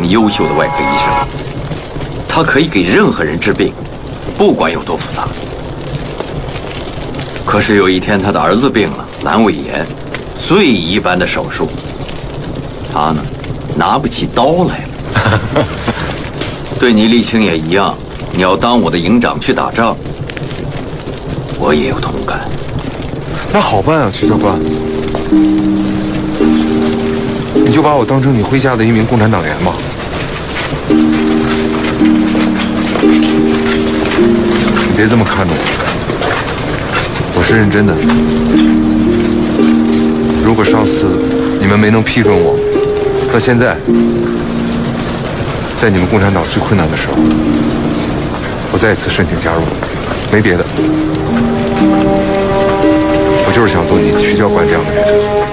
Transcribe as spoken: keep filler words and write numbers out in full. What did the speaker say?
优秀的外科医生，他可以给任何人治病，不管有多复杂。可是有一天，他的儿子病了，阑尾炎，最一般的手术，他呢，拿不起刀来了。对你沥青也一样，你要当我的营长去打仗，我也有同感。 那好办啊，曲教官，你就把我当成你麾下的一名共产党员吧。你别这么看着我，我是认真的。如果上次你们没能批准我，那现在在你们共产党最困难的时候，我再一次申请加入，没别的，我就是想做你曲教官这样的人。